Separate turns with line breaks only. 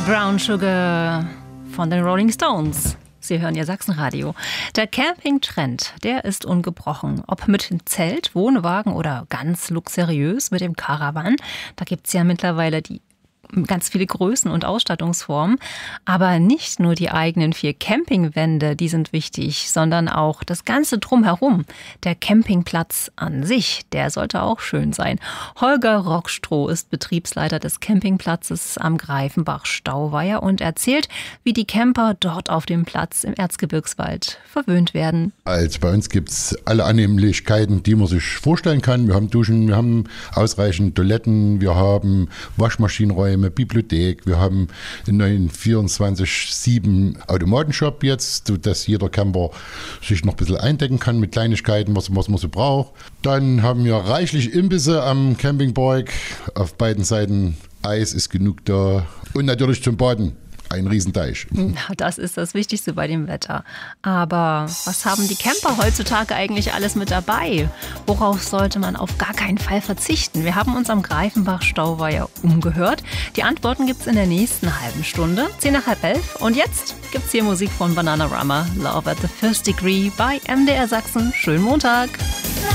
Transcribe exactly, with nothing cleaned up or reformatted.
Brown Sugar von den Rolling Stones. Sie hören Ihr Sachsenradio. Der Campingtrend, der ist ungebrochen. Ob mit Zelt, Wohnwagen oder ganz luxuriös mit dem Caravan. Da gibt es ja mittlerweile die ganz viele Größen und Ausstattungsformen. Aber nicht nur die eigenen vier Campingwände, die sind wichtig, sondern auch das Ganze drumherum. Der Campingplatz an sich, der sollte auch schön sein. Holger Rockstroh ist Betriebsleiter des Campingplatzes am Greifenbach-Stauweiher und erzählt, wie die Camper dort auf dem Platz im Erzgebirgswald verwöhnt werden.
Also bei uns gibt es alle Annehmlichkeiten, die man sich vorstellen kann. Wir haben Duschen, wir haben ausreichend Toiletten, wir haben Waschmaschinenräume, Bibliothek, wir haben einen neuen vierundzwanzig sieben Automatenshop jetzt, sodass jeder Camper sich noch ein bisschen eindecken kann mit Kleinigkeiten, was, was man so braucht. Dann haben wir reichlich Imbisse am Campingpark, auf beiden Seiten Eis ist genug da und natürlich zum Baden. Ein Riesenteich.
Na, das ist das Wichtigste bei dem Wetter. Aber was haben die Camper heutzutage eigentlich alles mit dabei? Worauf sollte man auf gar keinen Fall verzichten? Wir haben uns am Greifenbach-Stauweiher umgehört. Die Antworten gibt es in der nächsten halben Stunde, zehn nach halb elf. Und jetzt gibt's hier Musik von Bananarama, Love at the First Degree bei M D R Sachsen. Schönen Montag.